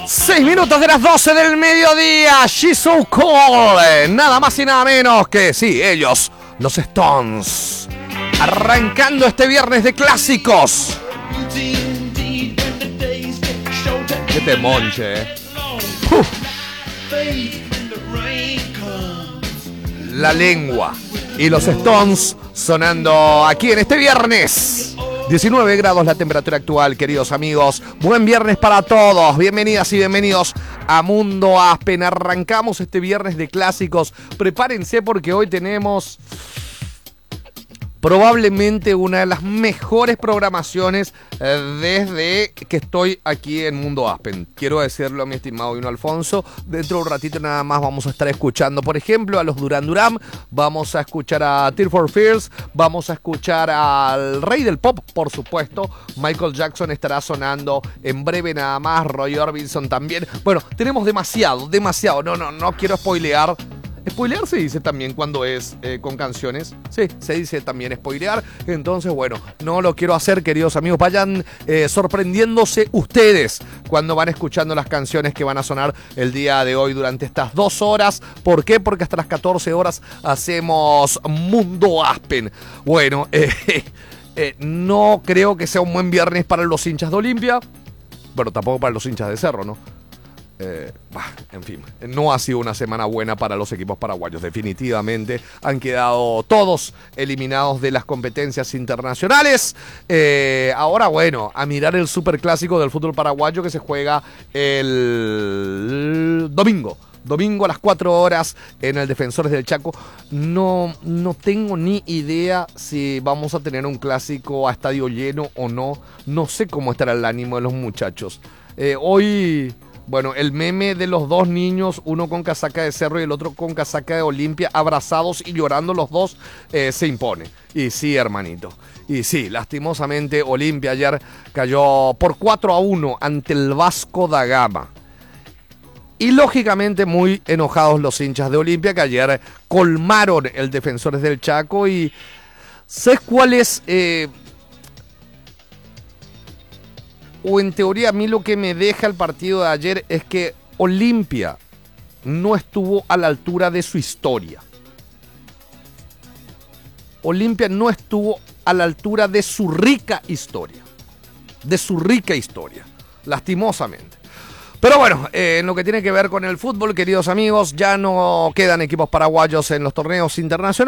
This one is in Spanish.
6 minutos de las 12 del mediodía. She's So Cold. Nada más y nada menos que, sí, ellos, los Stones. Arrancando este viernes de clásicos. Qué temonche, La lengua y los Stones sonando aquí en este viernes. 19 grados la temperatura actual, queridos amigos. Buen viernes para todos. Bienvenidas y bienvenidos a Mundo Aspen. Arrancamos este viernes de clásicos. Prepárense porque hoy tenemos probablemente una de las mejores programaciones desde que estoy aquí en Mundo Aspen. Quiero decirlo a mi estimado Vino Alfonso. Dentro de un ratito nada más vamos a estar escuchando, por ejemplo, a los Duran Duran. Vamos a escuchar a Tears for Fears. Vamos a escuchar al rey del pop, por supuesto. Michael Jackson estará sonando en breve nada más. Roy Orbison también. Bueno, tenemos demasiado. No quiero spoilear. Spoilear se dice también cuando es con canciones. Sí, se dice también spoilear. Entonces, bueno, no lo quiero hacer, queridos amigos. Vayan sorprendiéndose ustedes cuando van escuchando las canciones que van a sonar el día de hoy durante estas 2 horas. ¿Por qué? Porque hasta las 14 horas hacemos Mundo Aspen. Bueno, no creo que sea un buen viernes para los hinchas de Olimpia. Bueno, tampoco para los hinchas de Cerro, ¿no? En fin, no ha sido una semana buena para los equipos paraguayos. Definitivamente han quedado todos eliminados de las competencias internacionales. Ahora, bueno, a mirar el superclásico del fútbol paraguayo que se juega el domingo a las 4 horas en el Defensores del Chaco. No tengo ni idea si vamos a tener un clásico a estadio lleno o no. No sé cómo estará el ánimo de los muchachos. Hoy, bueno, el meme de los dos niños, uno con casaca de Cerro y el otro con casaca de Olimpia, abrazados y llorando los dos, se impone. Y sí, hermanito. Y sí, lastimosamente Olimpia ayer cayó por 4-1 ante el Vasco da Gama. Y lógicamente muy enojados los hinchas de Olimpia que ayer colmaron el Defensores del Chaco. Y ¿sabes cuál es? O en teoría a mí lo que me deja el partido de ayer es que Olimpia no estuvo a la altura de su historia. Olimpia no estuvo a la altura de su rica historia. Lastimosamente. Pero bueno, en lo que tiene que ver con el fútbol, queridos amigos, ya no quedan equipos paraguayos en los torneos internacionales.